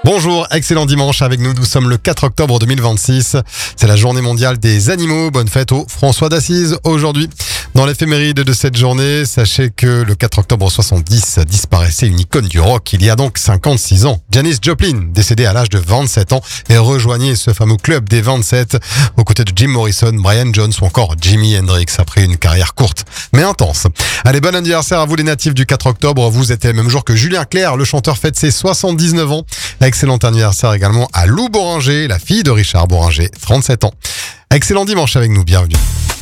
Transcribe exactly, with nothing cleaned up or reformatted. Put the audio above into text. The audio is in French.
Bonjour, excellent dimanche avec nous. Nous sommes le quatre octobre deux mille vingt-six. C'est la journée mondiale des animaux. Bonne fête au François d'Assise aujourd'hui. Dans l'éphéméride de cette journée, sachez que le quatre octobre soixante-dix disparaissait une icône du rock il y a donc cinquante-six ans. Janis Joplin, décédée à l'âge de vingt-sept ans, et rejoignait ce fameux club des vingt-sept aux côtés de Jim Morrison, Brian Jones ou encore Jimi Hendrix après une carrière courte mais intense. Allez, bon anniversaire à vous les natifs du quatre octobre. Vous êtes le même jour que Julien Clerc, le chanteur fête ses soixante-dix-neuf ans. Excellent anniversaire également à Lou Boringer, la fille de Richard Boringer, trente-sept ans. Excellent dimanche avec nous, bienvenue.